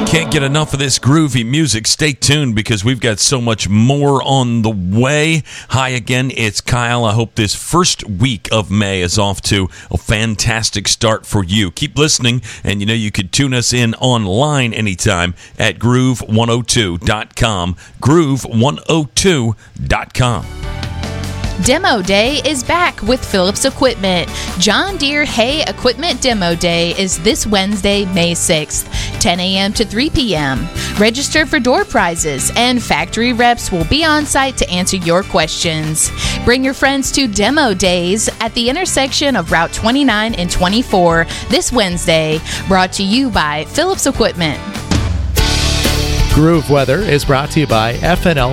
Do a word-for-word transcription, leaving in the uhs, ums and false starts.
Can't get enough of this groovy music. Stay tuned because we've got so much more on the way. Hi again, it's Kyle. I hope this first week of May is off to a fantastic start for you. Keep listening, and you know you could tune us in online anytime at groove one oh two dot com. groove one oh two dot com. Demo Day is back with Phillips Equipment. John Deere Hay Equipment Demo Day is this Wednesday, May sixth, ten a.m. to three p.m. Register for door prizes, and factory reps will be on site to answer your questions. Bring your friends to Demo Days at the intersection of Route twenty-nine and twenty-four this Wednesday. Brought to you by Phillips Equipment. Groove Weather is brought to you by F N L